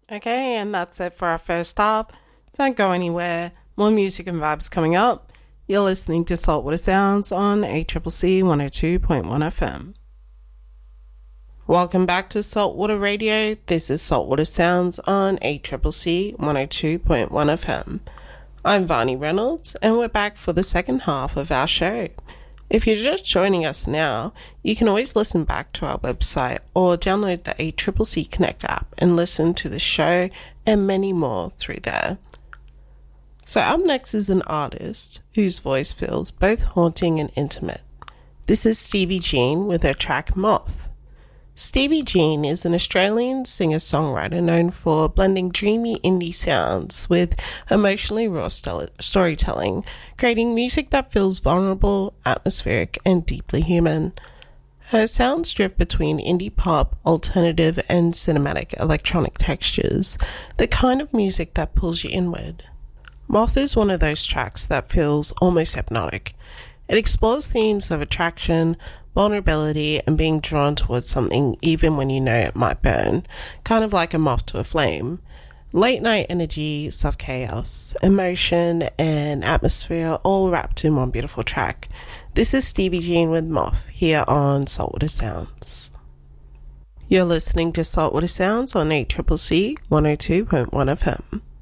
Okay, and that's it for our first stop. Don't go anywhere. More music and vibes coming up. You're listening to Saltwater Sounds on ACCC 102.1 FM. Welcome back to Saltwater Radio. This is Saltwater Sounds on ACCC 102.1 FM. I'm Vani Reynolds, and we're back for the second half of our show. If you're just joining us now, you can always listen back to our website or download the ACCC Connect app and listen to the show and many more through there. So up next is an artist whose voice feels both haunting and intimate. This is Stevie Jean with her track Moth. Stevie Jean is an Australian singer-songwriter known for blending dreamy indie sounds with emotionally raw storytelling, creating music that feels vulnerable, atmospheric, and deeply human. Her sounds drift between indie pop, alternative, and cinematic electronic textures, the kind of music that pulls you inward. Moth is one of those tracks that feels almost hypnotic. It explores themes of attraction, vulnerability, and being drawn towards something even when you know it might burn, kind of like a moth to a flame. Late night energy, soft chaos, emotion, and atmosphere all wrapped in one beautiful track. This is Stevie Jean with Moth here on Saltwater Sounds. You're listening to Saltwater Sounds on ACCC 102.1 FM.